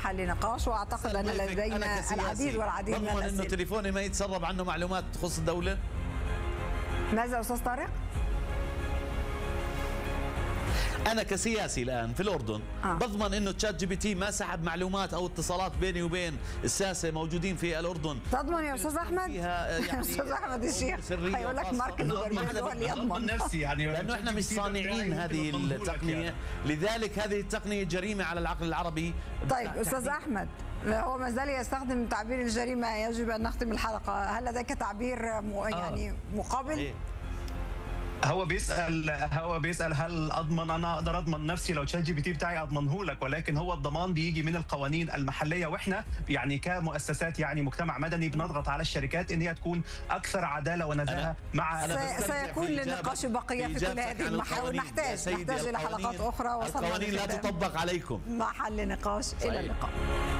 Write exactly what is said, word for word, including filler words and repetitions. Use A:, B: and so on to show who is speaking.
A: محل نقاش، واعتقد ان لدينا العديد والعديد من الاسئله.
B: انه تليفوني ما يتسرب عنه معلومات تخص الدوله؟
A: ماذا استاذ طارق؟
B: أنا كسياسي الآن في الأردن آه. بضمن إنه تشات جي بي تي ما سحب معلومات أو اتصالات بيني وبين الساسة موجودين في الأردن.
A: تضمن يا أستاذ أحمد؟ يعني أستاذ أحمد الشيخ هيقول لك مركز البرنامج هو اللي يضمن
C: نفسي يعني،
B: لأنه إحنا مش صانعين هذه التقنية يعني. لذلك هذه التقنية جريمة على العقل العربي.
A: طيب أستاذ أحمد، هو ما زال يستخدم تعبير الجريمة، يجب أن نختم الحلقة، هل لديك تعبير يعني مقابل؟
C: إيه؟ هو بيسال هو بيسال هل اضمن؟ انا اقدر اضمن نفسي لو تشات جي بي تي بتاعي اضمنه لك، ولكن هو الضمان بيجي من القوانين المحليه، واحنا يعني كمؤسسات يعني مجتمع مدني بنضغط على الشركات ان هي تكون اكثر عداله ونزاهه مع.
A: سيكون للنقاش بقيه في كل هذه المحاور، نحتاج نحتاج الى حلقات اخرى.
B: وصلنا القوانين لا تطبق عليكم.
A: محل نقاش. الى اللقاء.